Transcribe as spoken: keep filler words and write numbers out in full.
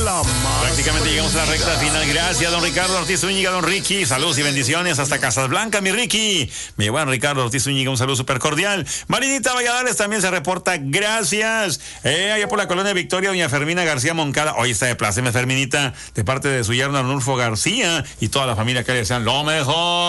la más. Prácticamente llegamos a la recta final. Gracias, don Ricardo Ortiz Zúñiga, don Ricky. Saludos y bendiciones hasta Casablanca, mi Ricky. Mi buen Ricardo Ortiz Zúñiga, un saludo súper cordial. Marinita Valladares también se reporta. Gracias. Eh, allá por la colonia Victoria, doña Fermina García Moncada. Hoy está de placer, Ferminita, de parte de su yerno Arnulfo García y toda la familia que le desean lo mejor.